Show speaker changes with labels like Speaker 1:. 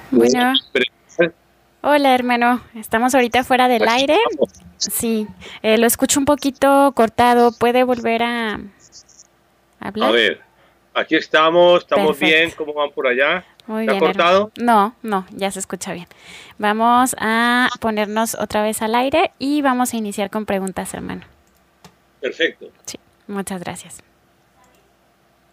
Speaker 1: Bueno, hola hermano, estamos ahorita fuera del aire. Sí, lo escucho un poquito cortado. ¿Puede volver a
Speaker 2: A
Speaker 1: hablar?
Speaker 2: ver, aquí estamos bien,
Speaker 1: Perfecto.
Speaker 2: ¿cómo van por allá?
Speaker 1: Muy
Speaker 2: ¿Se ha
Speaker 1: bien, hermano.
Speaker 2: cortado?
Speaker 1: No, no, ya se escucha bien. Vamos a ponernos otra vez al aire y vamos a iniciar con preguntas, hermano.
Speaker 2: Perfecto.
Speaker 1: Sí, muchas gracias.